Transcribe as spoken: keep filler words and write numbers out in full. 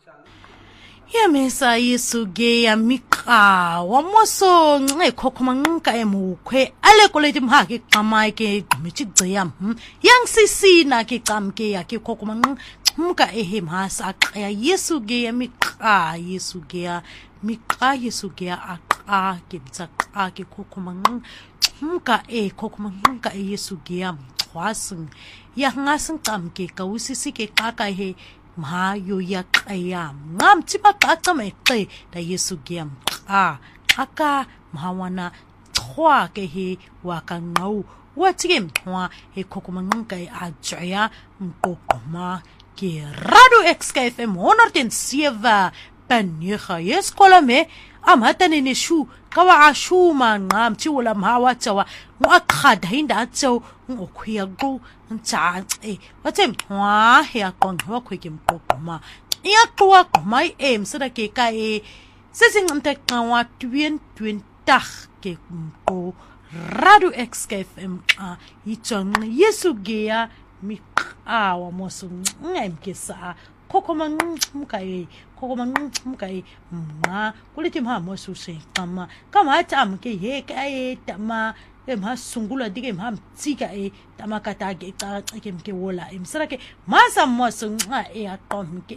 Yamesa yisuge ya mika wamoso nge kokoma nka emukwe ale koleti mhaki qama ke michigciyam yang sisina ke qamke ya ke kokoma mka ehem hasa aqya yisuge ya mika yisuge ya mika yisuge ya aqa ke mtsaqa ke kokoma mka e kokoma nka e yisuge ya mwasin ya ngasin qamke ka usisi ke qaqa he ma yo ya qayam ngam tipa qaqa meqe da Yesu giam a aka mawana twa ke he wa ka ngau wa tigem twa he kokomanga e ajya mkokoma ke Radio X K F M honderd en sewe punt nege yes kolame amhatane ne shu kawa ashuma ngam tiwula mawa tsawa ngaqhada hinda tso ngokhuya go ntsa e watem wa ya qonqwa khweke mkokoma iyaqwa mai em sada ke ka e sesingimte qawa twenty twenty ke mko Radio X K F M a itong Yesu gea mika wa mosu ngemkesa kokoma mkai kokoma mkai ma kuliti mha mosu se kama kama hata mke he kai tama emha sungula dige mha mtsika e tama kata ge ka ke mke wola emsara ke masa mosu e atom